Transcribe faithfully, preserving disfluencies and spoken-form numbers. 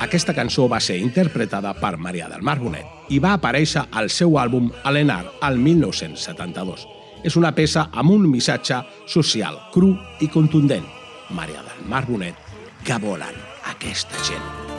Aquesta cançó va ser interpretada per Maria del Mar Bonet i va aparèixer al seu àlbum Alenar al mil nou-cents setanta-dos. És una peça amb un missatge social cru i contundent. Maria del Mar Bonet, que volen aquesta gent.